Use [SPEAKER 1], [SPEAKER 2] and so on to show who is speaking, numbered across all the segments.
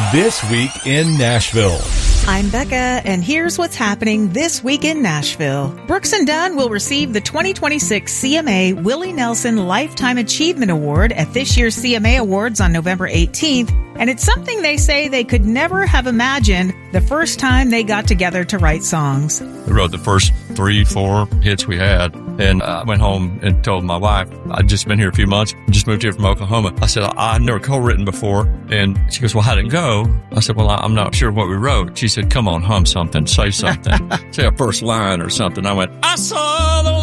[SPEAKER 1] This Week in Nashville.
[SPEAKER 2] I'm Becca, and here's what's happening this week in Nashville. Brooks & Dunn will receive the 2026 CMA Willie Nelson Lifetime Achievement Award at this year's CMA Awards on November 18th, and it's something they say they could never have imagined the first time they got together to write songs.
[SPEAKER 3] We wrote the first 3-4 hits we had, and I went home and told my wife, I'd just been here a few months, just moved here from Oklahoma. I said, I've never co-written before. And she goes, well, how'd it go? I said, well, I'm not sure what we wrote. She said, come on, hum something, say something, say a first line or something. I went, I saw the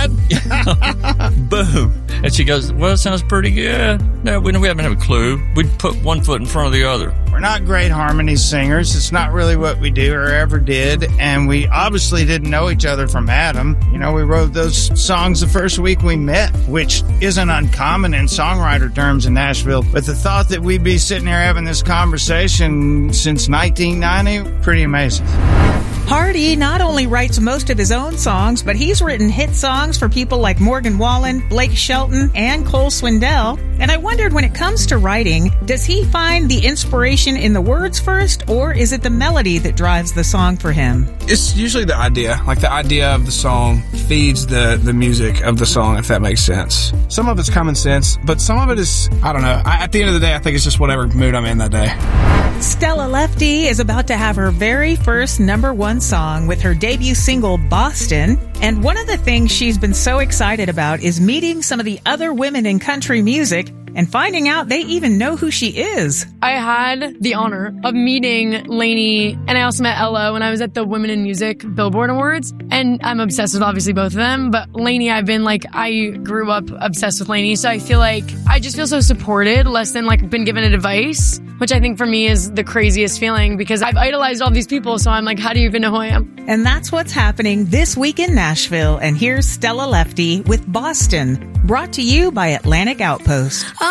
[SPEAKER 3] light. Boom. And she goes, well, it sounds pretty good. No, we haven't had a clue. We put one foot in front of the other.
[SPEAKER 4] We're not great harmony singers. It's not really what we do or ever did. And we obviously didn't know each other from Adam. You know, we wrote those songs the first week we met, which isn't uncommon in songwriter terms in Nashville. But the thought that we'd be sitting here having this conversation since 1990, pretty amazing.
[SPEAKER 2] Hardy not only writes most of his own songs, but he's written hit songs for people like Morgan Wallen, Blake Shelton, and Cole Swindell. And I wondered, when it comes to writing, does he find the inspiration in the words first, or is it the melody that drives the song for him?
[SPEAKER 5] It's usually the idea. Like, the idea of the song feeds the music of the song, if that makes sense. Some of it's common sense, but some of it is, I don't know. At the end of the day, I think it's just whatever mood I'm in that day.
[SPEAKER 2] Stella Lefty is about to have her very first #1 song with her debut single, Boston. And one of the things she's been so excited about is meeting some of the other women in country music and finding out they even know who she is.
[SPEAKER 6] I had the honor of meeting Lainey, and I also met Ella when I was at the Women in Music Billboard Awards. And I'm obsessed with obviously both of them, but Lainey, I grew up obsessed with Lainey, so I feel like I just feel so supported, less than been given advice, which I think for me is the craziest feeling, because I've idolized all these people, so I'm like, how do you even know who I am?
[SPEAKER 2] And that's what's happening this week in Nashville. And here's Stella Lefty with Boston, brought to you by Atlantic Outpost.